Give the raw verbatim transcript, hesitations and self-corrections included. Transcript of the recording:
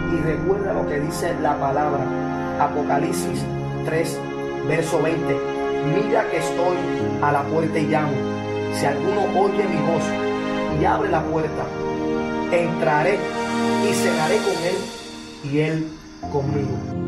Y recuerda lo que dice la palabra, Apocalipsis tres, verso veinte. Mira que estoy a la puerta y llamo. Si alguno oye mi voz y abre la puerta, entraré y cenaré con él y él conmigo.